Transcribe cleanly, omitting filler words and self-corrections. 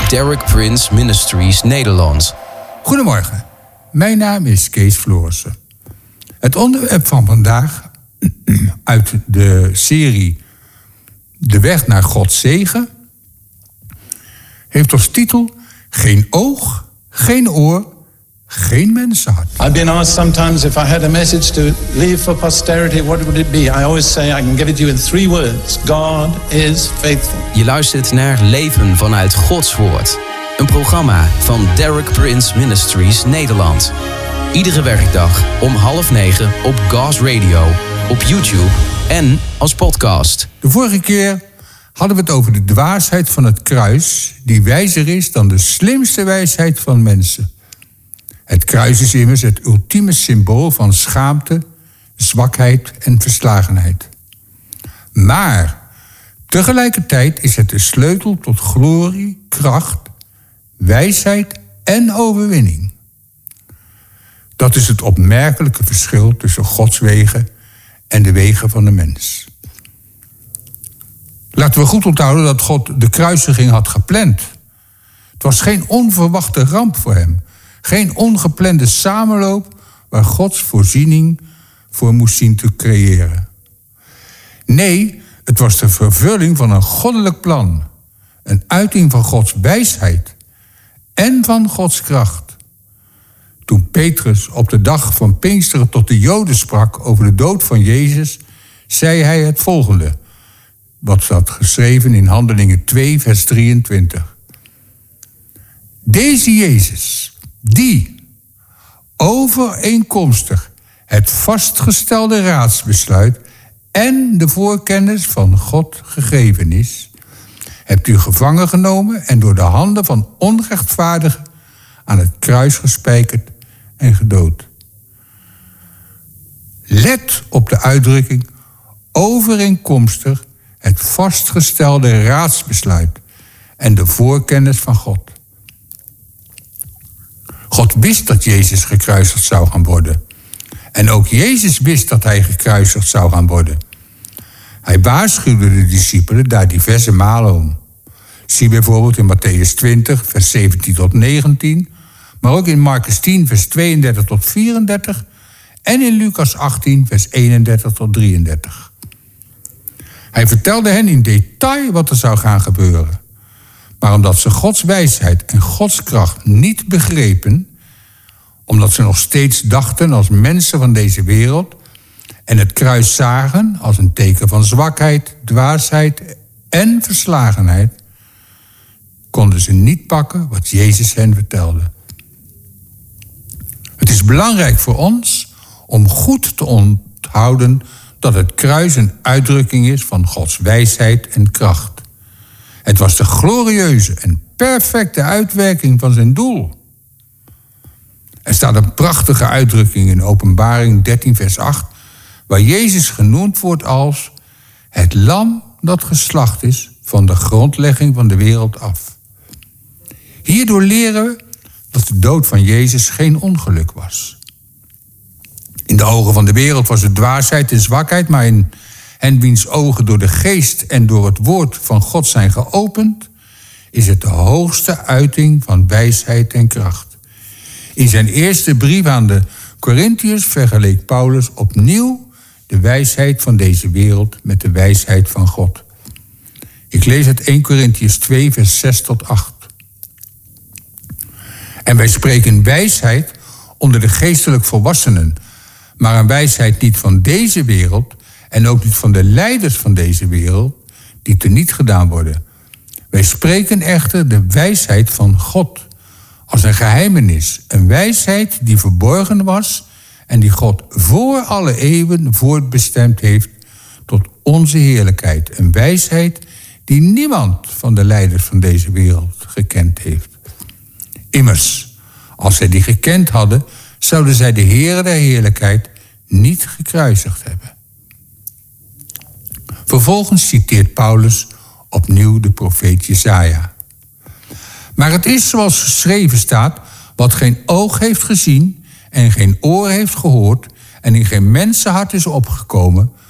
Derek Prince Ministries Nederland. Goedemorgen, mijn naam is Kees Florissen. Het onderwerp van vandaag uit de serie De weg naar Gods zegen heeft als titel Geen oog, geen oor, geen mensenhart. I've been asked sometimes if I had a message to leave for posterity, what would it be? I always say I can give it to you in 3 words. God is faithful. Je luistert naar Leven vanuit Gods Woord. Een programma van Derek Prince Ministries Nederland. Iedere werkdag om 8:30 op God's Radio, op YouTube en als podcast. De vorige keer hadden we het over de dwaasheid van het kruis, die wijzer is dan de slimste wijsheid van mensen. Het kruis is immers het ultieme symbool van schaamte, zwakheid en verslagenheid. Maar tegelijkertijd is het de sleutel tot glorie, kracht, wijsheid en overwinning. Dat is het opmerkelijke verschil tussen Gods wegen en de wegen van de mens. Laten we goed onthouden dat God de kruisiging had gepland. Het was geen onverwachte ramp voor hem. Geen ongeplande samenloop waar Gods voorziening voor moest zien te creëren. Nee, het was de vervulling van een goddelijk plan. Een uiting van Gods wijsheid en van Gods kracht. Toen Petrus op de dag van Pinksteren tot de Joden sprak over de dood van Jezus, zei hij het volgende, wat staat geschreven in Handelingen 2, vers 23. Deze Jezus, die overeenkomstig het vastgestelde raadsbesluit en de voorkennis van God gegeven is, hebt u gevangen genomen en door de handen van onrechtvaardigen aan het kruis gespijkerd en gedood. Let op de uitdrukking overeenkomstig het vastgestelde raadsbesluit en de voorkennis van God. God wist dat Jezus gekruisigd zou gaan worden. En ook Jezus wist dat hij gekruisigd zou gaan worden. Hij waarschuwde de discipelen daar diverse malen om. Zie bijvoorbeeld in Matthäus 20, vers 17 tot 19... maar ook in Marcus 10, vers 32 tot 34... en in Lucas 18, vers 31 tot 33. Hij vertelde hen in detail wat er zou gaan gebeuren. Maar omdat ze Gods wijsheid en Gods kracht niet begrepen, omdat ze nog steeds dachten als mensen van deze wereld en het kruis zagen als een teken van zwakheid, dwaasheid en verslagenheid, konden ze niet pakken wat Jezus hen vertelde. Het is belangrijk voor ons om goed te onthouden dat het kruis een uitdrukking is van Gods wijsheid en kracht. Het was de glorieuze en perfecte uitwerking van zijn doel. Er staat een prachtige uitdrukking in Openbaring 13 vers 8... waar Jezus genoemd wordt als het lam dat geslacht is van de grondlegging van de wereld af. Hierdoor leren we dat de dood van Jezus geen ongeluk was. In de ogen van de wereld was het dwaasheid en zwakheid, maar in hen wiens ogen door de geest en door het woord van God zijn geopend, is het de hoogste uiting van wijsheid en kracht. In zijn eerste brief aan de Korintiërs vergeleek Paulus opnieuw de wijsheid van deze wereld met de wijsheid van God. Ik lees uit 1 Korintiërs 2, vers 6 tot 8. En wij spreken wijsheid onder de geestelijk volwassenen, maar een wijsheid niet van deze wereld en ook niet van de leiders van deze wereld, die teniet gedaan worden. Wij spreken echter de wijsheid van God als een geheimenis, een wijsheid die verborgen was en die God voor alle eeuwen voortbestemd heeft tot onze heerlijkheid. Een wijsheid die niemand van de leiders van deze wereld gekend heeft. Immers, als zij die gekend hadden, zouden zij de Heere der heerlijkheid niet gekruisigd hebben. Vervolgens citeert Paulus opnieuw de profeet Jesaja. Maar het is zoals geschreven staat, wat geen oog heeft gezien en geen oor heeft gehoord en in geen mensenhart is opgekomen,